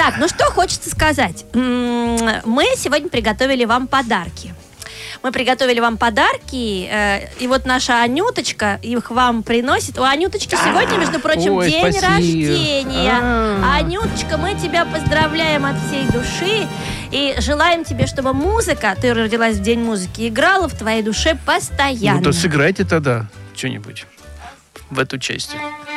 Так, ну что хочется сказать. Мы сегодня приготовили вам подарки. Мы приготовили вам подарки, и вот наша Анюточка их вам приносит. У Анюточки сегодня, между прочим, день рождения. Анюточка, мы тебя поздравляем от всей души и желаем тебе, чтобы музыка, ты родилась в День музыки, играла в твоей душе постоянно. Ну то сыграйте тогда что-нибудь в эту честь.